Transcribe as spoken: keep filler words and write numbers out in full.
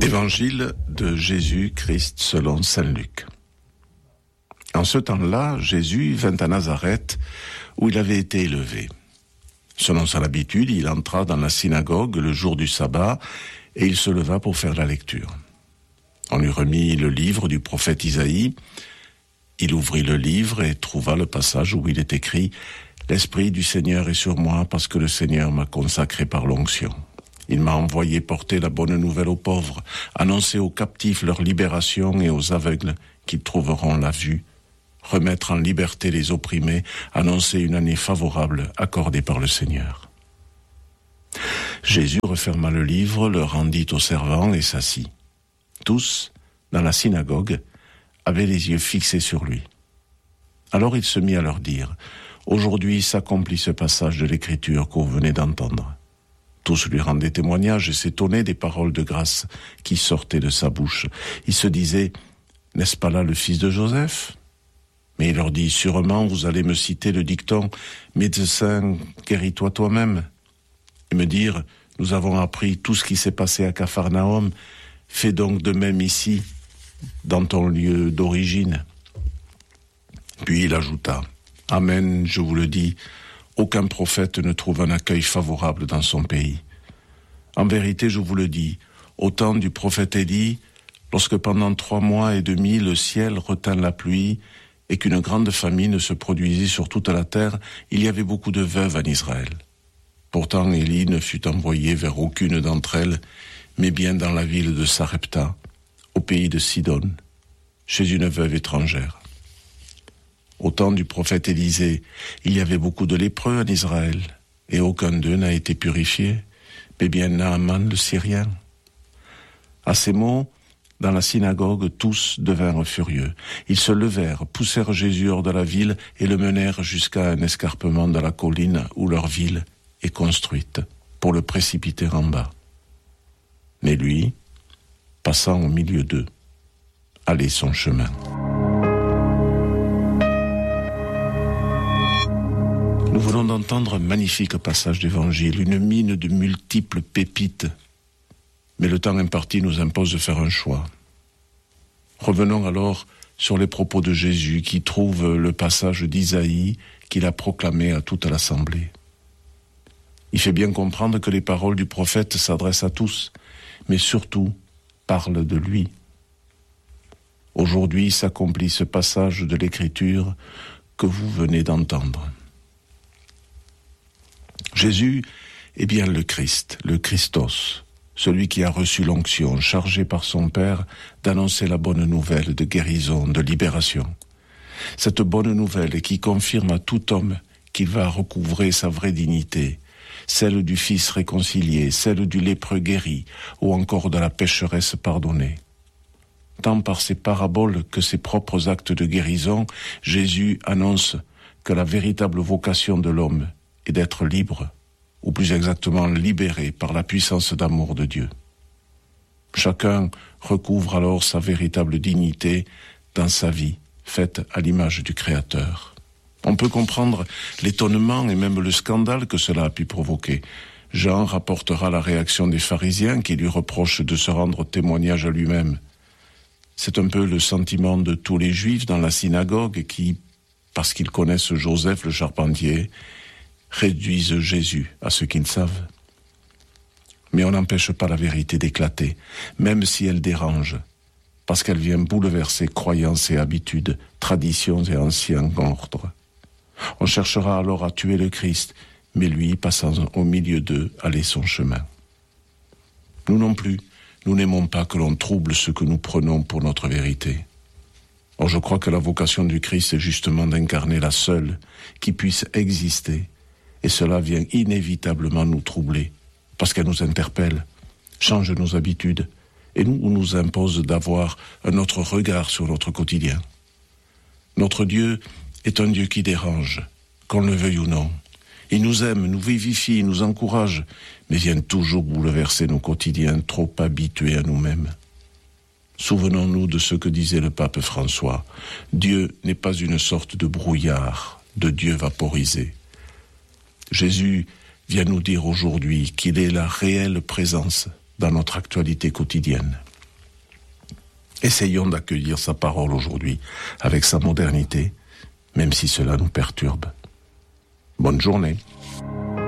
Évangile de Jésus-Christ selon saint Luc. En ce temps-là, Jésus vint à Nazareth, où il avait été élevé. Selon son habitude, il entra dans la synagogue le jour du sabbat, et il se leva pour faire la lecture. On lui remit le livre du prophète Isaïe. Il ouvrit le livre et trouva le passage où il est écrit « L'Esprit du Seigneur est sur moi, parce que le Seigneur m'a consacré par l'onction. Il m'a envoyé porter la bonne nouvelle aux pauvres, annoncer aux captifs leur libération et aux aveugles qu'ils trouveront la vue, remettre en liberté les opprimés, annoncer une année favorable accordée par le Seigneur. » Jésus referma le livre, le rendit aux servants et s'assit. Tous, dans la synagogue, avaient les yeux fixés sur lui. Alors il se mit à leur dire « Aujourd'hui s'accomplit ce passage de l'Écriture que vous venez d'entendre. » Tous lui rendaient témoignage et s'étonnaient des paroles de grâce qui sortaient de sa bouche. Ils se disaient « N'est-ce pas là le fils de Joseph ?» Mais il leur dit « Sûrement vous allez me citer le dicton « Médecin, guéris-toi toi-même » et me dire « Nous avons appris tout ce qui s'est passé à Capharnaüm, fais donc de même ici, dans ton lieu d'origine. » Puis il ajouta « Amen, je vous le dis, aucun prophète ne trouve un accueil favorable dans son pays. En vérité, je vous le dis, au temps du prophète Élie, lorsque pendant trois mois et demi le ciel retint la pluie et qu'une grande famine se produisit sur toute la terre, il y avait beaucoup de veuves en Israël. Pourtant, Élie ne fut envoyé vers aucune d'entre elles, mais bien dans la ville de Sarepta, au pays de Sidon, chez une veuve étrangère. Au temps du prophète Élisée, il y avait beaucoup de lépreux en Israël, et aucun d'eux n'a été purifié, mais bien Naaman le Syrien. À ces mots, dans la synagogue, tous devinrent furieux. Ils se levèrent, poussèrent Jésus hors de la ville et le menèrent jusqu'à un escarpement de la colline où leur ville est construite, pour le précipiter en bas. Mais lui, passant au milieu d'eux, allait son chemin. Nous venons d'entendre un magnifique passage d'évangile, une mine de multiples pépites. Mais le temps imparti nous impose de faire un choix. Revenons alors sur les propos de Jésus qui trouve le passage d'Isaïe qu'il a proclamé à toute l'assemblée. Il fait bien comprendre que les paroles du prophète s'adressent à tous, mais surtout parlent de lui. Aujourd'hui s'accomplit ce passage de l'Écriture que vous venez d'entendre. Jésus est bien le Christ, le Christos, celui qui a reçu l'onction, chargé par son Père d'annoncer la bonne nouvelle de guérison, de libération. Cette bonne nouvelle qui confirme à tout homme qu'il va recouvrer sa vraie dignité, celle du Fils réconcilié, celle du lépreux guéri, ou encore de la pécheresse pardonnée. Tant par ses paraboles que ses propres actes de guérison, Jésus annonce que la véritable vocation de l'homme est d'être libre, ou plus exactement libéré par la puissance d'amour de Dieu. Chacun recouvre alors sa véritable dignité dans sa vie, faite à l'image du Créateur. On peut comprendre l'étonnement et même le scandale que cela a pu provoquer. Jean rapportera la réaction des pharisiens qui lui reprochent de se rendre témoignage à lui-même. C'est un peu le sentiment de tous les Juifs dans la synagogue qui, parce qu'ils connaissent Joseph le charpentier, réduisent Jésus à ce qu'ils savent. Mais on n'empêche pas la vérité d'éclater, même si elle dérange, parce qu'elle vient bouleverser croyances et habitudes, traditions et anciens ordres. On cherchera alors à tuer le Christ, mais lui, passant au milieu d'eux, allait son chemin. Nous non plus, nous n'aimons pas que l'on trouble ce que nous prenons pour notre vérité. Or, je crois que la vocation du Christ est justement d'incarner la seule qui puisse exister, et cela vient inévitablement nous troubler, parce qu'elle nous interpelle, change nos habitudes, et nous, nous impose d'avoir un autre regard sur notre quotidien. Notre Dieu est un Dieu qui dérange, qu'on le veuille ou non. Il nous aime, nous vivifie, nous encourage, mais vient toujours bouleverser nos quotidiens trop habitués à nous-mêmes. Souvenons-nous de ce que disait le pape François. Dieu n'est pas une sorte de brouillard, de Dieu vaporisé. Jésus vient nous dire aujourd'hui qu'il est la réelle présence dans notre actualité quotidienne. Essayons d'accueillir sa parole aujourd'hui avec sa modernité, même si cela nous perturbe. Bonne journée.